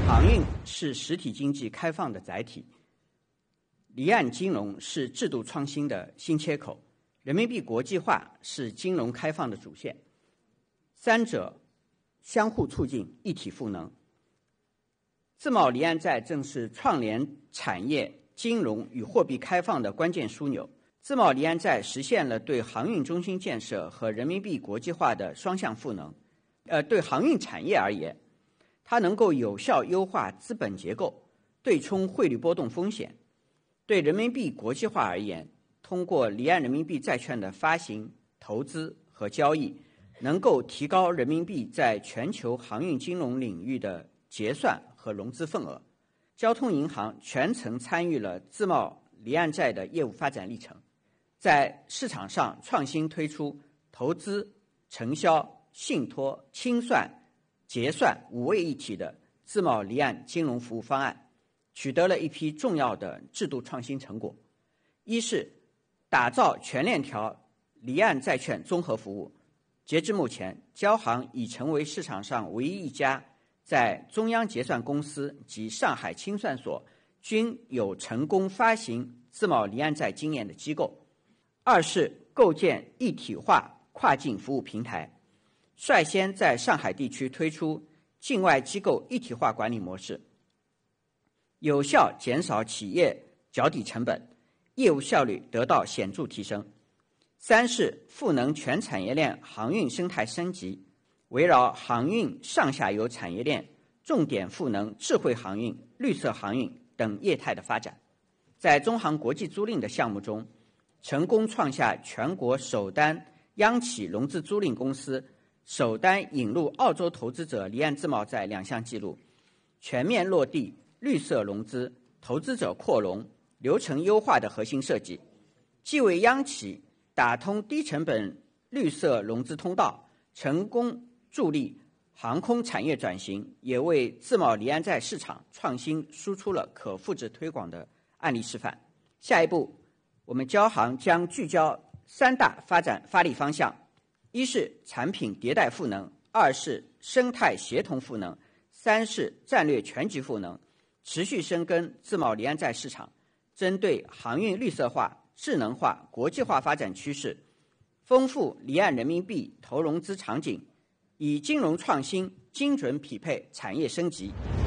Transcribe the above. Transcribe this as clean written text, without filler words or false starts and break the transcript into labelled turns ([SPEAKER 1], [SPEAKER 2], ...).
[SPEAKER 1] 航运是实体经济开放的载体，离岸金融是制度创新的新切口，人民币国际化是金融开放的主线，三者相互促进，一体赋能。自贸离岸债正是创联产业、金融与货币开放的关键枢纽。自贸离岸债实现了对航运中心建设和人民币国际化的双向赋能。对航运产业而言，它能够有效优化资本结构，对冲汇率波动风险；对人民币国际化而言，通过离岸人民币债券的发行、投资和交易，能够提高人民币在全球航运金融领域的结算和融资份额。交通银行全程参与了自贸离岸债的业务发展历程，在市场上创新推出投资、承销、信托、清算、结算五位一体的自贸离岸金融服务方案，取得了一批重要的制度创新成果。一是打造全链条离岸债券综合服务，截至目前，交行已成为市场上唯一一家在中央结算公司及上海清算所均有成功发行自贸离岸债经验的机构。二是构建一体化跨境服务平台，率先在上海地区推出境外机构一体化管理模式，有效减少企业脚底成本，业务效率得到显著提升。三是赋能全产业链航运生态升级，围绕航运上下游产业链，重点赋能智慧航运、绿色航运等业态的发展。在中航国际租赁的项目中，成功创下全国首单央企融资租赁公司首单引入澳洲投资者离岸自贸债2项纪录，全面落地绿色融资、投资者扩容、流程优化的核心设计，既为央企打通低成本绿色融资通道，成功助力航空产业转型，也为自贸离岸债市场创新输出了可复制推广的案例示范。下一步，我们交行将聚焦3大发展发力方向：一是产品迭代赋能，二是生态协同赋能，三是战略全局赋能，持续深耕自贸离岸债市场，针对航运绿色化、智能化、国际化发展趋势，丰富离岸人民币投融资场景，以金融创新精准匹配产业升级。